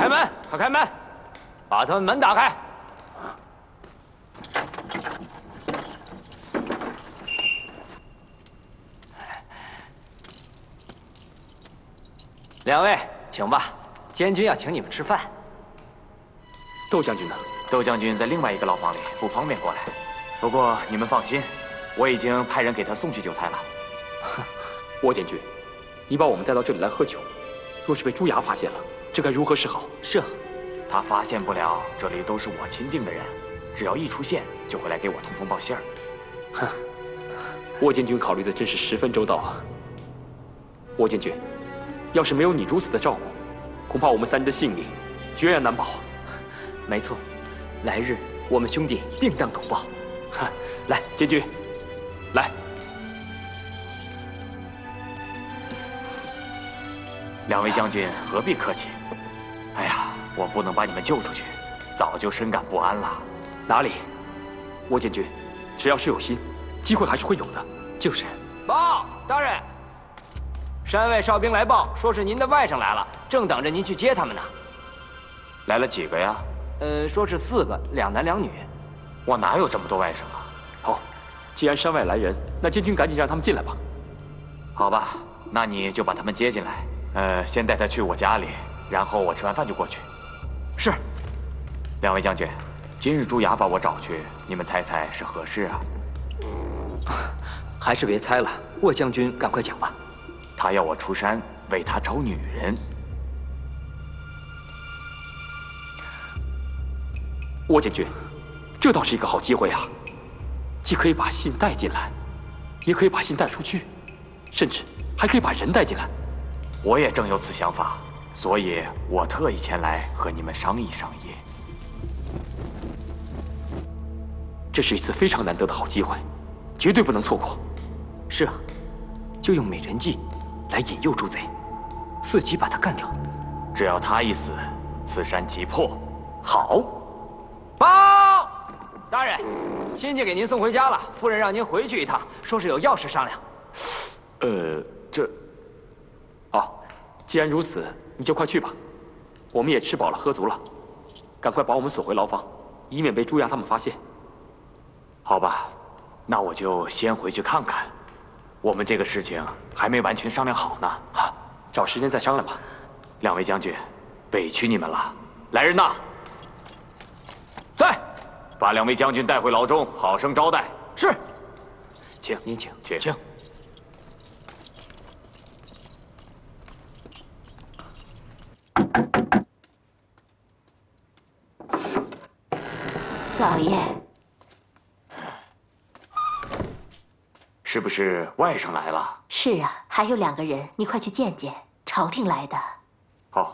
门，快开门，把他们门打开。两位，请吧，监军要请你们吃饭。 窦将军呢？ 窦将军在另外一个牢房里，不方便过来。不过你们放心，我已经派人给他送去酒菜了。 沃监军，你把我们带到这里来喝酒，若是被朱牙发现了，这该如何是好？ 是， 他发现不了，这里都是我钦定的人，只要一出现，就会来给我通风报信儿。 哼，沃监军考虑的真是十分周到啊。沃监军，要是没有你如此的照顾，恐怕我们三人的性命决然难保。 没错，来日我们兄弟定当同报。 来，监军，来。 两位将军何必客气？哎呀，我不能把你们救出去，早就深感不安了。 哪里，沃监军，只要是有心，机会还是会有的。 就是。报，大人，山外哨兵来报，说是您的外甥来了，正等着您去接他们呢。 来了几个呀？ 说是4个，2男2女。 我哪有这么多外甥啊？ 好，既然山外来人，那监军赶紧让他们进来吧。 好吧，那你就把他们接进来。先带他去我家里，然后我吃完饭就过去。 是。 两位将军，今日朱牙把我找去，你们猜猜是何事啊？ 还是别猜了，沃将军赶快讲吧。 他要我出山为他找女人。 沃监军，这倒是一个好机会啊！既可以把信带进来，也可以把信带出去，甚至还可以把人带进来。 我也正有此想法，所以我特意前来和你们商议商议。 这是一次非常难得的好机会，绝对不能错过。 是啊，就用美人计来引诱猪贼，伺机把他干掉。 只要他一死，此山即破。 好。 报，大人，亲戚给您送回家了，夫人让您回去一趟，说是有要事商量。 既然如此，你就快去吧。我们也吃饱了喝足了，赶快把我们锁回牢房，以免被朱牙他们发现。 好吧，那我就先回去看看。我们这个事情还没完全商量好呢。 好，找时间再商量吧。 两位将军，委屈你们了。来人呐！ 在， 把两位将军带回牢中，好生招待。 是。请您请。请。 老爷， 是不是外甥来了？ 是啊，还有2个人，你快去见见。朝廷来的。 好。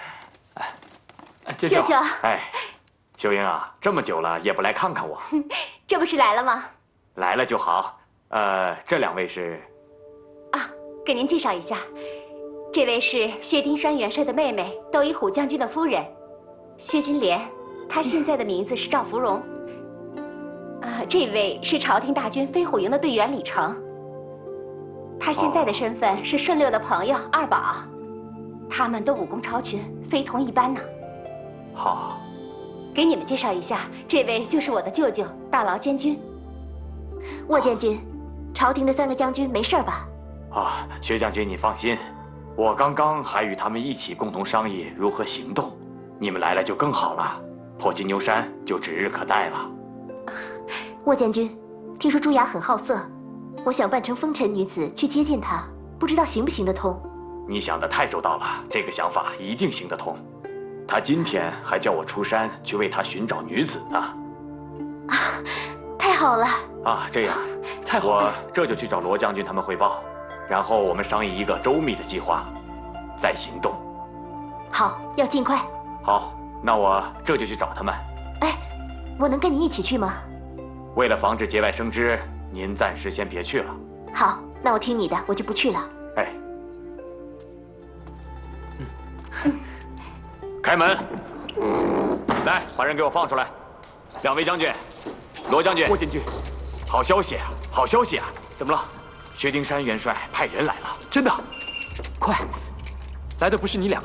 舅舅。 哎，秀英啊，这么久了也不来看看我。 这不是来了吗？ 来了就好。这2位是？ 啊，给您介绍一下，这位是薛丁山元帅的妹妹，窦一虎将军的夫人，薛金莲。她现在的名字是赵芙蓉。这位是朝廷大军飞虎营的队员李成。他现在的身份是顺溜的朋友二宝。他们都武功超群，非同一般呢。 好。 给你们介绍一下，这位就是我的舅舅大牢监军。沃监军，朝廷的3个将军没事吧？ 薛将军你放心，我刚刚还与他们一起共同商议如何行动，你们来了就更好了。破金牛山就指日可待了。 沃监军，听说朱牙很好色，我想扮成风尘女子去接近他，不知道行不行得通？ 你想得太周到了，这个想法一定行得通。他今天还叫我出山去为他寻找女子呢。 太好了！ 这样， 太好了！ 我这就去找罗将军他们汇报，然后我们商议一个周密的计划，再行动。 好，要尽快。 好。那我这就去找他们。 我能跟你一起去吗？ 为了防止节外生枝，您暂时先别去了。 好，那我听你的，我就不去了。 开门！来，把人给我放出来。2位将军，罗将军， 沃监军， 好消息啊！好消息啊！ 怎么了？ 薛丁山元帅派人来了。 真的？快！来的不是你2